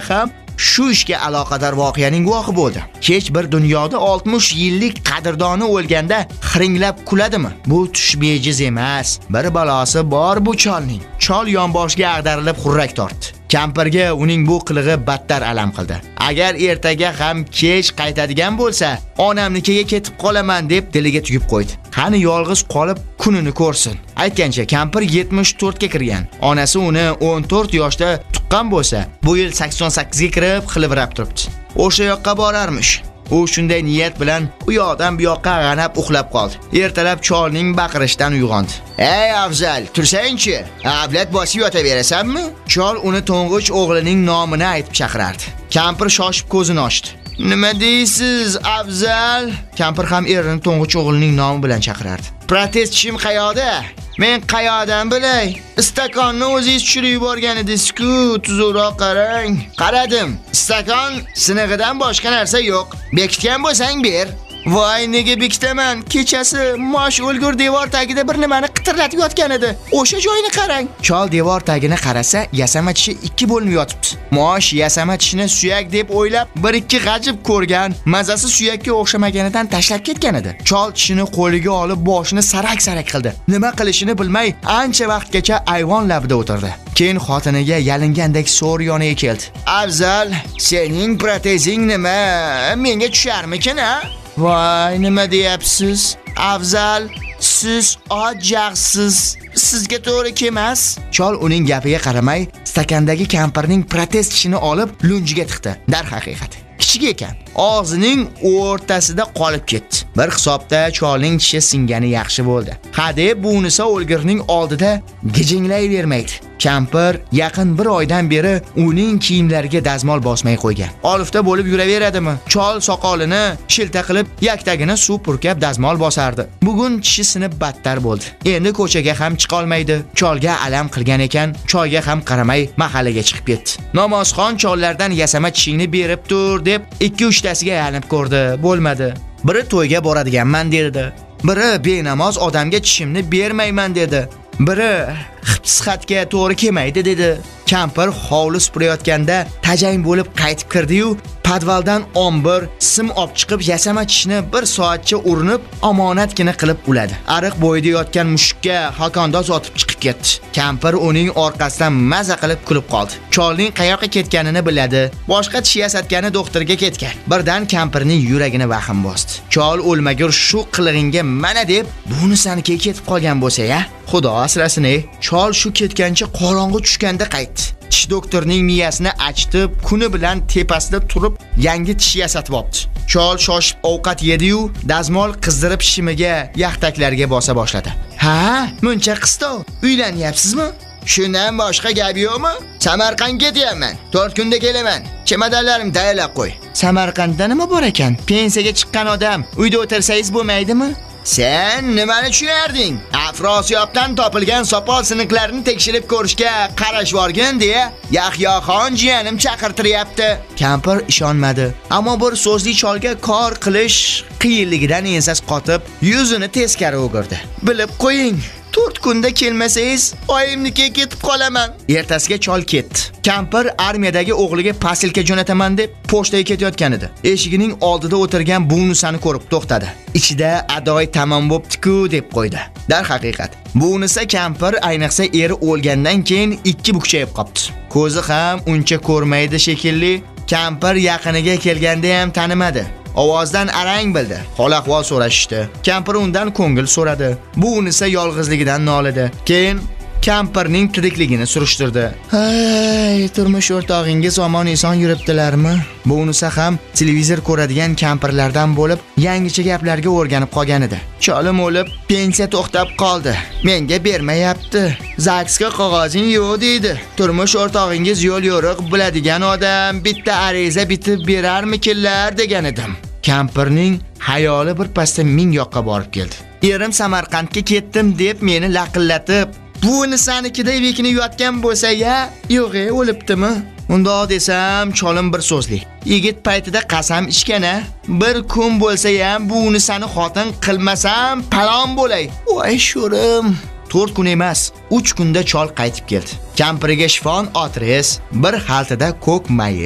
ham shu ishga aloqador voqeaning guvohi bo'ldi. Kech bir dunyoda 60 yillik qadrdoni o'lganda xiringlab kuladimi? Bu tush bejiz emas. Bir balosi bor bu cholning. Chol yonboshiga ag'darilib xurrak tortdi. Kampirga uning bu qilig'i battar alam qildi. Agar ertaga ham kech qaytadigan bo'lsa, onamnikiga ketib qolaman deb diliga tugib qo'ydi. Qani yolg'iz qolib kunini ko'rsin. Aytgancha kampir 74 ga kirgan. Onasi uni 14 yoshda tuqqan bo'lsa, bu yil 88 ga kirib xilivrab turibdi. O'sha yoqqa borarmish. U shunday niyat bilan u yoqdan bu yoqqa g'anab uxlab qoldi. Ertalab cholning baqirishidan uyg'ondi. "Ey Afzal, tursang-chi, avlat bosib yotaverasanmi?" Chol uni to'ng'ich o'g'lining nomini aytib chaqirardi. Kampir shoshib ko'zini ochdi. "Nima deysiz, Afzal?" Kampir ham erini to'ng'ich o'g'lining nomi bilan chaqirardi. "Protestchim qayoqda? Men qayoqdan bilay? Istakonni o'zingiz tushirib yuborgan edingiz-ku, tuzukroq qarang." "Qaradim. Istakon sinig'idan boshqa narsa yo'q. Bekitgan bo'lsang ber." "Voy, nega bekitaman? Kechasi mosh o'lgur devor tagida bir nimani qitirlatib yotgan edi. O'sha joyini qarang." Chol devor tagini qarasa, yasama tishi 2 bo'linib yotibdi. Mosh yasama tishini suyak deb o'ylab, 1-2 g'ajib ko'rgan, mazasi suyakka o'xshamaganidan tashlab ketgan edi. Chol tishini qo'liga olib, boshini sarak-sarak qildi. Nima qilishini bilmay, ancha vaqtgacha ayvon labida o'tirdi. Keyin xotiniga yalingandek so'r yoniga keldi. "Afzal, sening protezing nima? Menga tusharmikin-a?" "Voy, nima deyapsiz? Afzal, siz ojaqsiz. Sizga to'g'ri kelmas." Chol uning gapiga qaramay, stakandagi kampirning protez tishini olib lunjiga tiqdi. Darhaqiqat kichik ekan. Og'zining o'rtasida qolib ketdi. Bir hisobda cholning tishi singani yaxshi bo'ldi. Hadeb bunisi o'lgirning oldida gijinglayvermaydi. Kampir yaqin bir oydan beri uning kiyimlariga dazmol bosmay qo'ygan. Olifta bo'lib yuraveradimi? Chol soqolini shilta qilib, yaktagini suv purkab dazmol bosardi. Bugun tishi sinib battar bo'ldi. Endi ko'chaga ham chiqa olmaydi. Cholga alam qilgan ekan, choyga ham qaramay mahallaga chiqib ketdi. Namozxon chollardan yasama tishingni berib tur deb 2-3 tasiga yalinib ko'rdi, bo'lmadi. Biri to'yga boradiganman dedi. Biri benamoz odamga tishimni bermayman dedi. Biri sihatga to'g'ri kelmaydi dedi. Kampir hovli supurayotganda tajang bo'lib qaytib kirdi-yu, podvaldan ombir sim olib chiqib yasama tishni 1 soatcha urinib, omonatgina qilib uladi. Ariq bo'yida yotgan mushukka hakondoz otib chiqib ketdi. Kampir uning orqasidan maza qilib kulib qoldi. Cholning qayoqqa ketganini biladi. Boshqa tish yasatgani doktorga ketgan. Birdan kampirning yuragini vahm bosdi. Chol o'lmagur shu qilig'ingga mana deb bunisaniga ketib qolgan bo'lsa-ya, Xudo asrasin-ey. Chol shu ketgancha qorong'i tushganda qaytdi. Tish doktorning miyasini achitib, kuni bilan tepasida turib, yangi tish yasatib oldi. Chol shoshib ovqat yedi-yu, dazmol qizdirib shimiga, yaxtaklarga bosa boshladi. "Ha, muncha qistov, uylanyapsizmi? Shundan boshqa gap yo'qmi? Samarqandga ketyapman. 4 kunda kelaman. Chemadonlarimni tayyorlab qo'y." Samarqandda nima bor ekan? Pensiyaga chiqqan odam uyda o'tirsangiz bo'lmaydimi? "Sen nimani tushunarding? Afrosiyobdan topilgan sopol siniqlarni tekshirib ko'rishga qarash borgin deya Yahyoxon jiyanim chaqirtiryapti." Kampir ishonmadi. Ammo bir so'zli cholga kor qilish qiyinligidan ensasi qotib, yuzini teskari o'girdi. "Bilib qo'ying, 4 kunda kelmasangiz, oyimnikiga ketib qolaman." Ertasiga chol ketdi. Kampir armiyadagi o'g'liga pasilka jo'nataman deb pochtaga ketayotgan edi. Eshigining oldida o'tirgan bunisani ko'rib to'xtadi. Ichida adoy tamom bo'pti-ku deb qo'ydi. Darhaqiqat, bunisi kampir ayniqsa eri o'lgandan keyin 2 bukchayib qopti. Ko'zi ham uncha ko'rmaydi shekilli. Kampir yaqiniga kelganda ham tanimadi. Ovozdan arang bildi. Hol-ahvol so'rashdi. Kampir undan ko'ngil so'radi. Bu unisi yolg'izligidan nolidi. Keyin kampirning tirikligini surishtirdi. "Hey, turmush o'rtog'ingiz omon-eson yuribdilarmi?" Bu unisi ham televizor ko'radigan kampirlardan bo'lib, yangicha gaplarga o'rganib qolgan edi. "Cholim o'lib, pensiya to'xtab qoldi. Menga bermayapti. Zagsga qog'ozing yo'q" deydi. "Turmush o'rtog'ingiz yo'l yo'riq biladigan odam, bitta ariza bitib berarmikinlar" degan edim. Kampirning hayoli bir pasda 1000 yoqqa borib keldi. "Erim Samarqandga ketdim deb meni laqillatib, bunisanikida bekini yotgan bo'lsa-ya, yo'q-e, o'libdimi? Unda desam, cholim bir so'zli. Yigit paytida qasam ichgana, bir kun bo'lsa-ham bunisani xotin qilmasam, palon bo'lay. Voy sho'rim." 4 kun emas, 3 kunda chol qaytib keldi. Kampiriga shifon otres, bir xaltada ko'k mayi